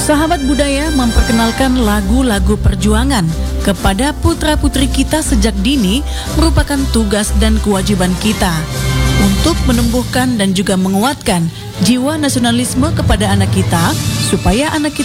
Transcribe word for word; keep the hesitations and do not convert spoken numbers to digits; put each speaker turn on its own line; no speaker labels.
Sahabat budaya memperkenalkan lagu-lagu perjuangan kepada putra-putri kita sejak dini merupakan tugas dan kewajiban kita untuk menumbuhkan dan juga menguatkan jiwa nasionalisme kepada anak kita supaya anak kita